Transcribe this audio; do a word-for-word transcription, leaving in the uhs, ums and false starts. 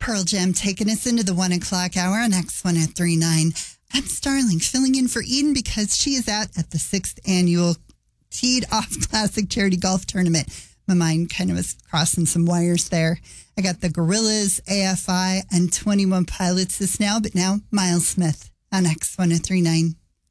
Pearl Jam taking us into the one o'clock hour on X one at three nine. I'm Starling, filling in for Eden because she is out at the sixth annual Teed Off Classic Charity Golf Tournament. My mind kind of was crossing some wires there. I got the Gorillas, A F I, and twenty-one Pilots this now, but now Miles Smith on X one at three nine.